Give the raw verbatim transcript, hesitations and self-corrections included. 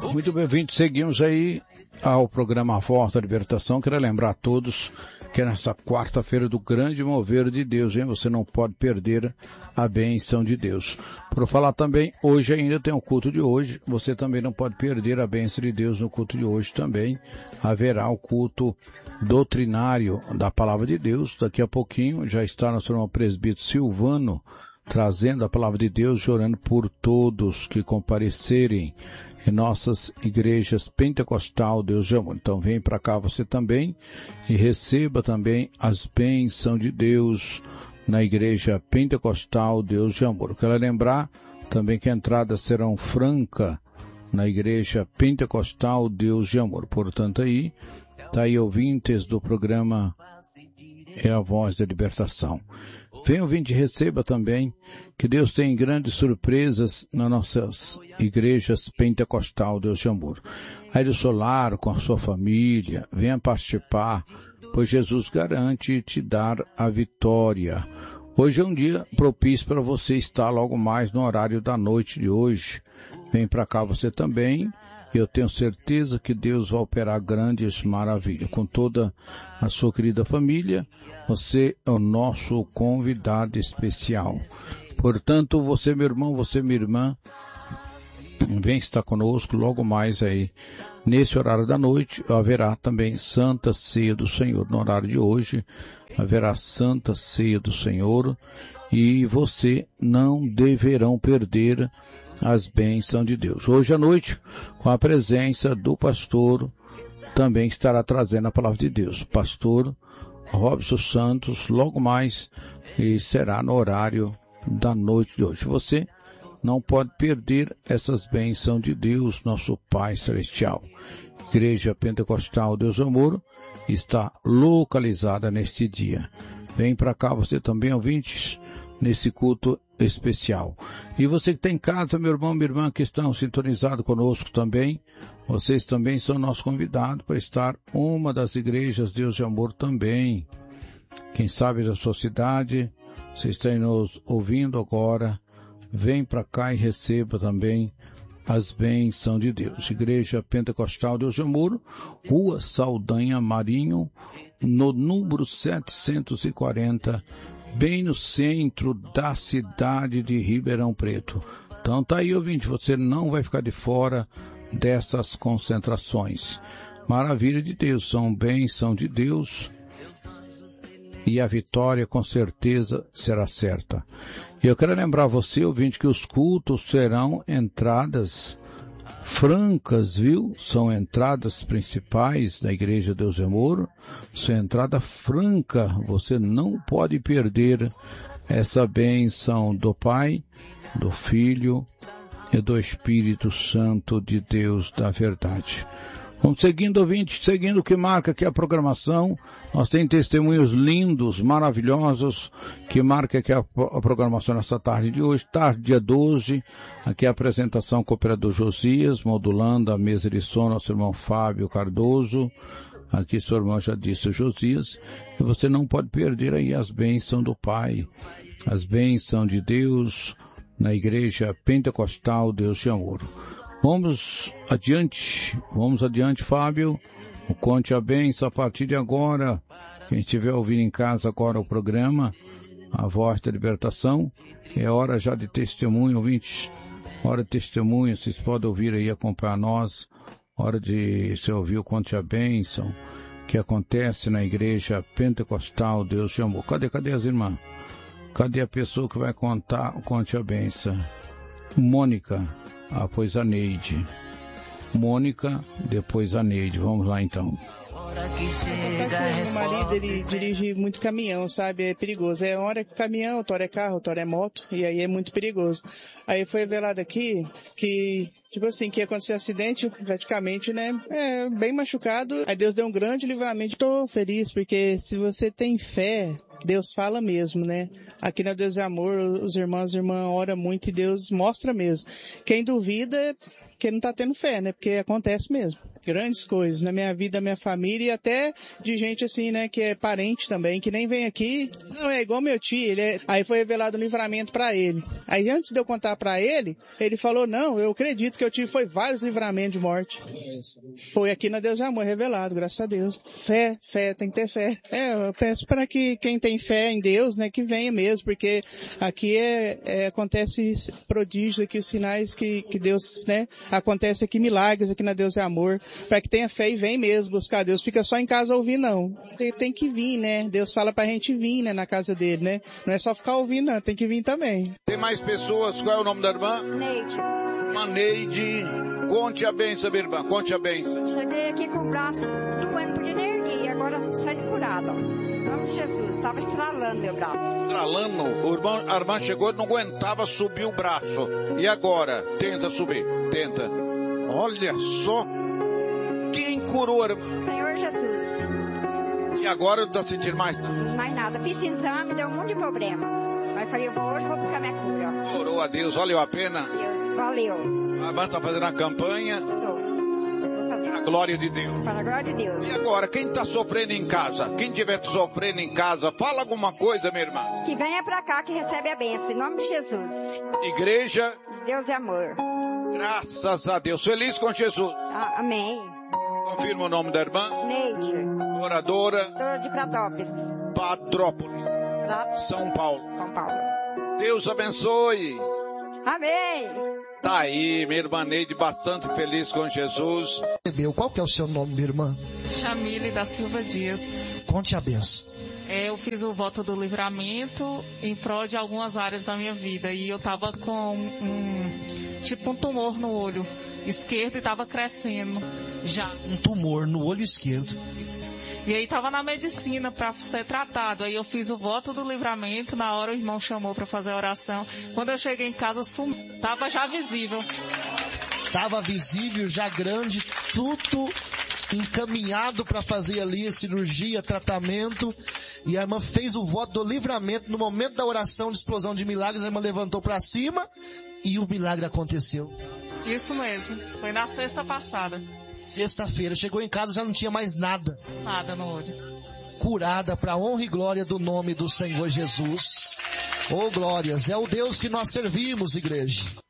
Muito bem-vindos, seguimos aí ao programa A Voz da Libertação. Quero lembrar a todos que é nessa quarta-feira do grande mover de Deus, hein? Você não pode perder a bênção de Deus. Por falar também, hoje ainda tem o culto de hoje, você também não pode perder a bênção de Deus no culto de hoje também. Haverá o culto doutrinário da Palavra de Deus, daqui a pouquinho já está nosso irmão presbítero Silvano, trazendo a palavra de Deus e orando por todos que comparecerem em nossas igrejas pentecostal, Deus de amor. Então vem para cá você também e receba também as bênçãos de Deus na igreja pentecostal, Deus de amor. Quero lembrar também que a entrada será franca na igreja pentecostal, Deus de amor. Portanto aí, tá aí ouvintes do programa É a Voz da Libertação. Venha ouvinte, receba também que Deus tem grandes surpresas nas nossas igrejas pentecostal, Deus de amor. Aí do solar, com a sua família, venha participar, pois Jesus garante te dar a vitória. Hoje é um dia propício para você estar logo mais no horário da noite de hoje. Vem para cá você também. E eu tenho certeza que Deus vai operar grandes maravilhas. Com toda a sua querida família, você é o nosso convidado especial. Portanto, você, meu irmão, você, minha irmã, vem estar conosco logo mais aí. Nesse horário da noite, haverá também Santa Ceia do Senhor. No horário de hoje, haverá Santa Ceia do Senhor. E você não deverão perder as bênçãos de Deus. Hoje à noite, com a presença do pastor, também estará trazendo a palavra de Deus. Pastor Robson Santos, logo mais, e será no horário da noite de hoje. Você não pode perder essas bênçãos de Deus, nosso Pai Celestial. Igreja Pentecostal Deus Amor está localizada neste dia. Vem para cá você também, ouvintes, nesse culto especial. E você que está em casa, meu irmão, minha irmã, que estão sintonizados conosco também, vocês também são nossos convidados para estar uma das igrejas Deus de Amor também. Quem sabe da sua cidade, vocês estão nos ouvindo agora, vem para cá e receba também as bênçãos de Deus. Igreja Pentecostal Deus de Amor, Rua Saldanha Marinho, no número setecentos e quarenta, bem no centro da cidade de Ribeirão Preto. Então tá aí, ouvinte, você não vai ficar de fora dessas concentrações. Maravilha de Deus, são bênçãos de Deus e a vitória com certeza será certa. E eu quero lembrar você, ouvinte, que os cultos serão entradas francas, viu? São entradas principais da Igreja Deus de Amor, são entrada franca, você não pode perder essa bênção do Pai, do Filho e do Espírito Santo de Deus da verdade. Vamos seguindo, ouvinte, seguindo o que marca aqui a programação. Nós temos testemunhos lindos, maravilhosos, que marca aqui a, a programação nessa tarde de hoje, tarde, dia doze. Aqui a apresentação com o operador Josias, modulando a mesa de som, nosso irmão Fábio Cardoso. Aqui seu irmão já disse, o Josias. E você não pode perder aí as bênçãos do Pai, as bênçãos de Deus na Igreja Pentecostal Deus de Amor. Vamos adiante, vamos adiante, Fábio. O Conte a Bênção a partir de agora. Quem estiver ouvindo em casa agora o programa, A Voz da Libertação, é hora já de testemunho, ouvintes. Hora de testemunho, vocês podem ouvir aí, acompanhar nós. Hora de você ouvir o Conte a Bênção, que acontece na Igreja Pentecostal Deus de Amor. Cadê, cadê as irmãs? Cadê a pessoa que vai contar o Conte a Bênção? Mônica. Ah, pois a Neide. Mônica, depois a Neide. Vamos lá, então. Meu marido, ele dirige muito caminhão, sabe? É perigoso. É hora que caminhão, outra hora é carro, outra hora é moto, e aí é muito perigoso. Aí foi revelado aqui que, tipo assim, que aconteceu um acidente, praticamente, né? É, bem machucado. Aí Deus deu um grande livramento. Tô feliz, porque se você tem fé, Deus fala mesmo, né? Aqui na Deus de Amor, os irmãos e irmãs oram muito e Deus mostra mesmo. Quem duvida, quem não tá tendo fé, né? Porque acontece mesmo. grandes coisas na minha vida, na minha família e até de gente assim, né, que é parente também, que nem vem aqui. Não, é igual meu tio, ele é... aí foi revelado um livramento para ele. Aí antes de eu contar para ele, ele falou, não, eu acredito que eu tive foi vários livramentos de morte. Foi aqui na Deus de Amor revelado, graças a Deus. Fé, fé, tem que ter fé. É, eu peço para que quem tem fé em Deus, né, que venha mesmo, porque aqui é, é acontece prodígios aqui, os sinais que, que Deus, né, acontece aqui milagres aqui na Deus de Amor, para que tenha fé e vem mesmo buscar Deus. Fica só em casa ouvir, não. Tem, tem que vir, né? Deus fala pra gente vir, né, na casa dele, né? Não é só ficar ouvindo, não. Tem que vir também. Tem mais pessoas? Qual é o nome da irmã? Neide. Irmã Neide. Conte a benção, minha irmã. Conte a benção. Cheguei aqui com o braço doendo de energia e agora saindo curado. Em nome de Jesus. Estava estralando meu braço. Estralando? O irmão, a irmã chegou e não aguentava subir o braço. E agora? Tenta subir. Tenta. Olha só. Quem curou a irmã? Senhor Jesus. E agora não está sentindo mais nada? Mais nada. Fiz exame, deu um monte de problema. Mas falei, eu vou, hoje eu vou buscar minha cura. Orou a Deus, valeu a pena? Deus, valeu. A irmã está fazendo a campanha. Tô. Para a glória de Deus. Para a glória de Deus. E agora, quem está sofrendo em casa? Quem estiver sofrendo em casa, fala alguma coisa, minha irmã. Que venha para cá que recebe a bênção. Em nome de Jesus. Igreja. Deus é amor. Graças a Deus. Feliz com Jesus. Ah, amém. Confirma o nome da irmã. Neide. Moradora. Moradora de Pradópolis. Padrópolis. Pra... São Paulo. São Paulo. Deus abençoe. Amém. Tá aí, minha irmã Neide, bastante feliz com Jesus. Qual que é o seu nome, minha irmã? Chamile da Silva Dias. Conte a benção. É, eu fiz o voto do livramento em prol de algumas áreas da minha vida. E eu tava com um, tipo um tumor no olho esquerdo e tava crescendo já. Um tumor no olho esquerdo. Isso. E aí tava na medicina para ser tratado. Aí eu fiz o voto do livramento, na hora o irmão chamou para fazer a oração. Quando eu cheguei em casa, sum... tava já visível. Tava visível, já grande, tudo encaminhado para fazer ali a cirurgia, tratamento. E a irmã fez o voto do livramento. No momento da oração de explosão de milagres, a irmã levantou para cima e o milagre aconteceu. Isso mesmo. Foi na sexta passada. Sexta-feira. Chegou em casa, já não tinha mais nada. Nada no olho. Curada para a honra e glória do nome do Senhor Jesus. Oh, glórias. É o Deus que nós servimos, igreja.